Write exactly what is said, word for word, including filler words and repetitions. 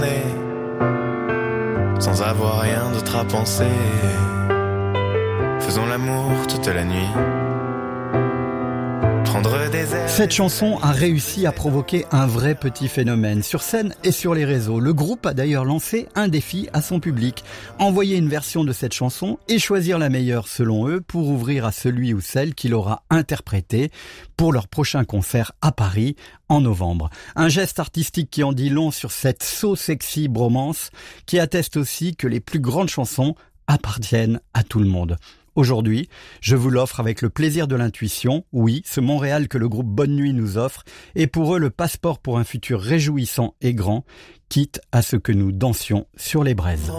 sans avoir rien d'autre à penser. Faisons l'amour toute la nuit. Cette chanson a réussi à provoquer un vrai petit phénomène sur scène et sur les réseaux. Le groupe a d'ailleurs lancé un défi à son public. Envoyer une version de cette chanson et choisir la meilleure selon eux pour ouvrir à celui ou celle qui l'aura interprétée pour leur prochain concert à Paris en novembre. Un geste artistique qui en dit long sur cette so sexy bromance qui atteste aussi que les plus grandes chansons appartiennent à tout le monde. Aujourd'hui, je vous l'offre avec le plaisir de l'intuition. Oui, ce Montréal que le groupe Bonne Nuit nous offre est pour eux le passeport pour un futur réjouissant et grand, quitte à ce que nous dansions sur les braises.